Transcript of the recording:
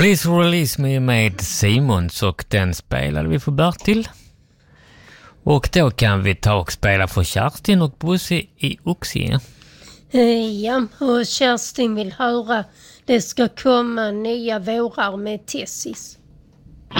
Please Release Me med Simons och den spelade vi för Bertil. Och då kan vi ta och spela för Kerstin och Bosse i Oxie. Ja, och Kerstin vill höra det ska komma nya vårar med Tessis.